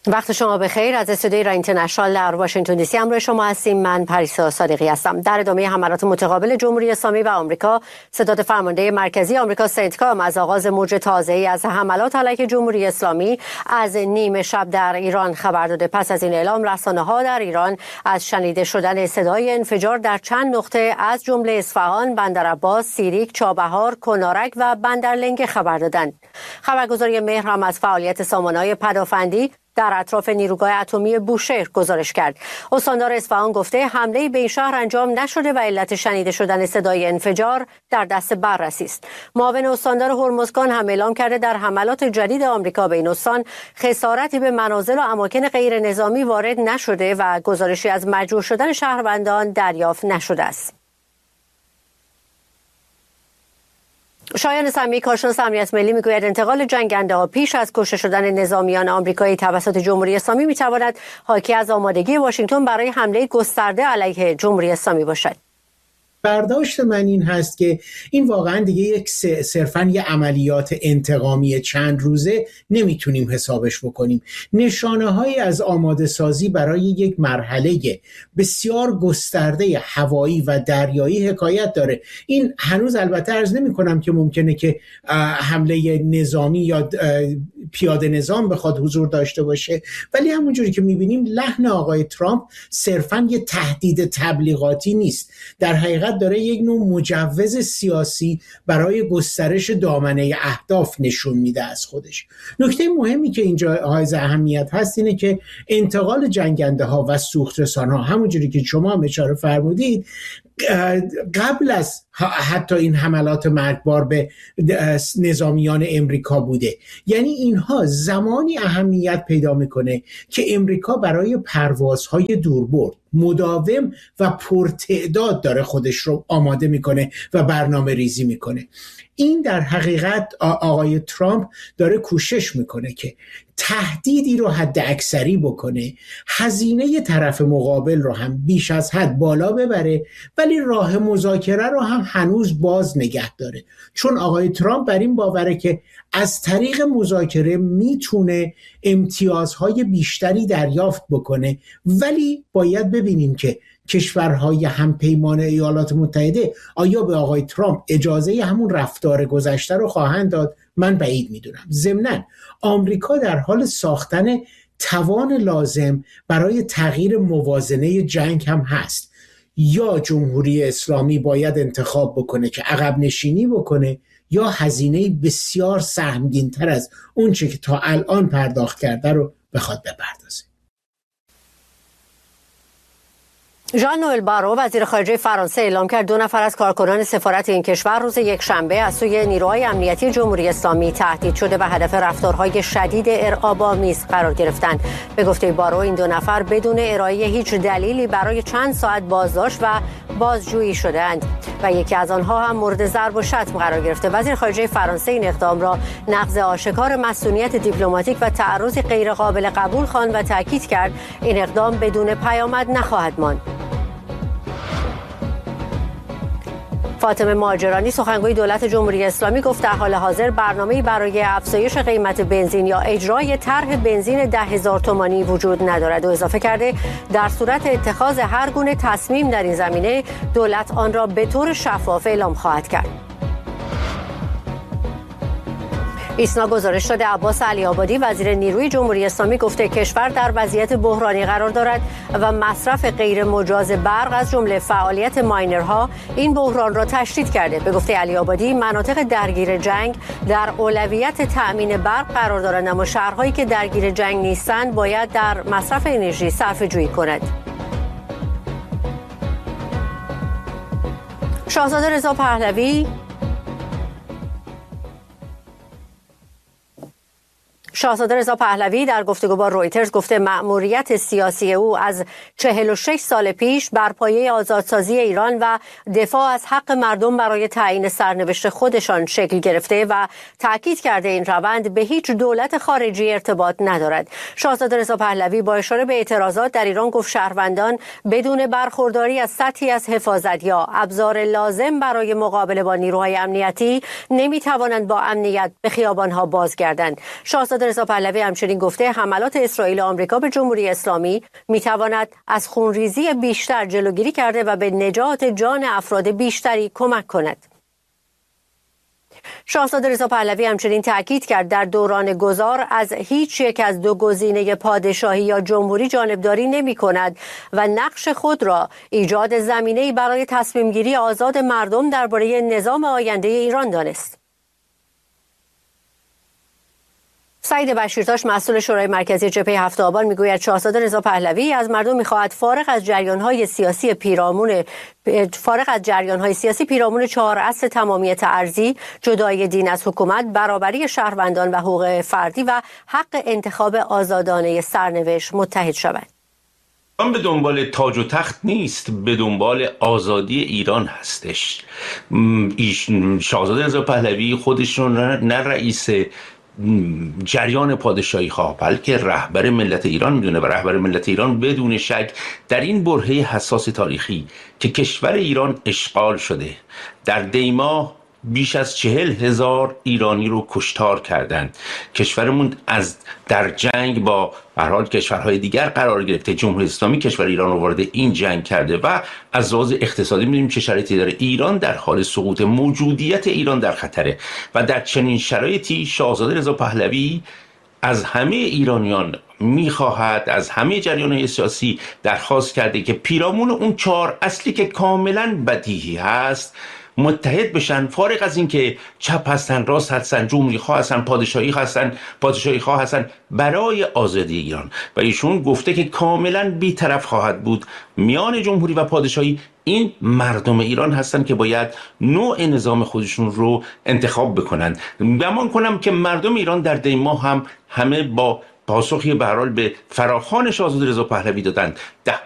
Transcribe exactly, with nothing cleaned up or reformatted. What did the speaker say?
وقت شما بخیر. از استودیوی ایران اینترنشنال در واشنگتن دی سی همراه شما هستیم. من پریسا صادقی هستم. در ادامه حملات متقابل جمهوری اسلامی و آمریکا، ستاد فرمانده مرکزی آمریکا سنتکام از آغاز موج تازه‌ای از حملات علیه جمهوری اسلامی از نیمه شب در ایران خبر داده. پس از این اعلام، رسانه‌ها در ایران از شنیده شدن صدای انفجار در چند نقطه از جمله اصفهان، بندرعباس، سیریک، چابهار، کنارک و بندرلنگه خبر دادند. خبرگزاری مهر هم از فعالیت سامانه‌های پدافندی در اطراف نیروگاه اتمی بوشهر گزارش کرد. استاندار اصفهان گفته حمله به این شهر انجام نشده و علت شنیده شدن صدای انفجار در دست بررسی است. معاون استاندار هرمزگان هم اعلام کرده در حملات جدید آمریکا به این استان خسارتی به منازل و اماکن غیر نظامی وارد نشده و گزارشی از مجروح شدن شهروندان دریافت نشده است. شایان سمی، کارشناس امنیت ملی، میگوید انتقال جنگنده‌ها پیش از کشته شدن نظامیان آمریکایی توسط جمهوری اسلامی میتواند حاکی از آمادگی واشنگتن برای حمله گسترده علیه جمهوری اسلامی باشد. برداشت من این هست که این واقعا دیگه یک صرفاً یه عملیات انتقامی چند روزه نمیتونیم حسابش بکنیم. نشانه هایی از آماده سازی برای یک مرحله بسیار گسترده هوایی و دریایی حکایت داره. این هنوز البته عرض نمی کنم که ممکنه که حمله نظامی یا پیاده نظام بخواد حضور داشته باشه، ولی همونجوری که میبینیم لحن آقای ترامپ صرفاً یه تهدید تبلیغاتی نیست، در حقیقت داره یک نوع مجوز سیاسی برای گسترش دامنه اهداف نشون میده از خودش. نکته مهمی که اینجا حائز اهمیت هست اینه که انتقال جنگنده ها و سوخت رسان ها، همونجوری که شما هم اشاره فرمودید، قبل از حتی این حملات مرگبار به نظامیان امریکا بوده. یعنی اینها زمانی اهمیت پیدا میکنه که امریکا برای پروازهای دوربرد مداوم و پرتعداد داره خودش رو آماده میکنه و برنامه ریزی میکنه. این در حقیقت آقای ترامپ داره کوشش میکنه که تهدیدی رو حد اکثری بکنه، هزینه طرف مقابل رو هم بیش از حد بالا ببره، ولی راه مذاکره رو هم هنوز باز نگه داره، چون آقای ترامپ بر این باوره که از طریق مذاکره میتونه امتیازهای بیشتری دریافت بکنه. ولی باید ببینیم که کشورهای همپیمان ایالات متحده آیا به آقای ترامپ اجازه همون رفتار گذشته رو خواهند داد؟ من بعید میدونم. ضمناً آمریکا در حال ساختن توان لازم برای تغییر موازنه جنگ هم هست. یا جمهوری اسلامی باید انتخاب بکنه که عقب نشینی بکنه، یا هزینه بسیار سهمگین‌تر از اون چه که تا الان پرداخت کرده رو بخواد بپردازه. ژان نوئل بارو، وزیر خارجه فرانسه، اعلام کرد دو نفر از کارکنان سفارت این کشور روز یکشنبه از سوی نیروهای امنیتی جمهوری اسلامی تهدید شده و هدف رفتارهای شدید ارعاب‌آمیز قرار گرفتند. به گفته بارو، این دو نفر بدون ارائه هیچ دلیلی برای چند ساعت بازداشت و بازجویی شده‌اند و یکی از آنها هم مورد ضرب و شتم قرار گرفته. وزیر خارجه فرانسه این اقدام را نقض آشکار مسئولیت دیپلماتیک و تعرض غیرقابل قبول خواند و تاکید کرد این اقدام بدون پیامد نخواهد ماند. فاطمه مهاجرانی، سخنگوی دولت جمهوری اسلامی، گفت در حال حاضر برنامه‌ای برای افزایش قیمت بنزین یا اجرای طرح بنزین ده هزار تومانی وجود ندارد و اضافه کرده در صورت اتخاذ هر گونه تصمیم در این زمینه دولت آن را به طور شفاف اعلام خواهد کرد. ایسنا گزارش داده عباس علی‌آبادی، وزیر نیروی جمهوری اسلامی، گفته کشور در وضعیت بحرانی قرار دارد و مصرف غیر مجاز برق از جمله فعالیت ماینرها این بحران را تشدید کرده. به گفته علی‌آبادی، مناطق درگیر جنگ در اولویت تأمین برق قرار دارند، اما شهرهایی که درگیر جنگ نیستند باید در مصرف انرژی صرفه‌جویی کند. شاهزاده رضا پهلوی شاهزاده رضا پهلوی در گفتگو با رویترز گفته مأموریت سیاسی او از چهل و شش سال پیش بر پایه آزادسازی ایران و دفاع از حق مردم برای تعیین سرنوشت خودشان شکل گرفته و تاکید کرده این روند به هیچ دولت خارجی ارتباط ندارد. شاهزاده رضا پهلوی با اشاره به اعتراضات در ایران گفت شهروندان بدون برخورداری از سطحی از حفاظت یا ابزار لازم برای مقابله با نیروهای امنیتی نمیتوانند با امنیت به خیابانها بازگردند. شاهزاده شاهزاده رضا پهلوی همچنین گفته حملات اسرائیل و آمریکا به جمهوری اسلامی میتواند از خونریزی بیشتر جلوگیری کرده و به نجات جان افراد بیشتری کمک کند. شاهزاده رضا پهلوی همچنین تاکید کرد در دوران گذار از هیچ یک از دو گزینه پادشاهی یا جمهوری جانبداری نمی کند و نقش خود را ایجاد زمینه‌ای برای تصمیم گیری آزاد مردم درباره نظام آینده ایران دانست. سعید بشیرتاش مسئول شورای مرکزی جبهه هفت آبان میگوید شاهزاده رضا پهلوی از مردم میخواهد فارغ از جریان‌های سیاسی پیرامون فارغ از جریان‌های سیاسی پیرامون چهار اصل تمامیت ارضی، جدایی دین از حکومت، برابری شهروندان و حقوق فردی و حق انتخاب آزادانه سرنوشت متحد شود. آن به دنبال تاج و تخت نیست، به دنبال آزادی ایران هستش. شاهزاده رضا پهلوی خودشون نه رئیس جریان پادشاهی خواه بلکه رهبر ملت ایران میدونه و رهبر ملت ایران بدون شک در این برهه حساس تاریخی که کشور ایران اشغال شده در دیما بیش از چهل هزار ایرانی رو کشتار کردن. کشورمون از در جنگ با به هر حال کشورهای دیگر قرار گرفته. جمهوری اسلامی کشور ایران رو وارد این جنگ کرده و از لحاظ اقتصادی می‌بینیم چه شرایطی داره. ایران در حال سقوط، موجودیت ایران در خطره و در چنین شرایطی شاهزاده رضا پهلوی از همه ایرانیان میخواهد، از همه جریان‌های سیاسی درخواست کرده که پیرامون اون چهار اصلی که کاملا بدیهی هست متحد بشن، فارغ از این که چپ هستن، راست هستن، جمهوری خواه هستن، پادشاهی هستن، پادشاهی خواه هستن، برای آزادی ایران. و ایشون گفته که کاملا بی‌طرف خواهد بود میان جمهوری و پادشاهی. این مردم ایران هستن که باید نوع نظام خودشون رو انتخاب بکنن. گمان کنم که مردم ایران در دیما هم همه با پاسخی به هر حال به فراخوان شاهزاده رضا پهلوی دادن. ده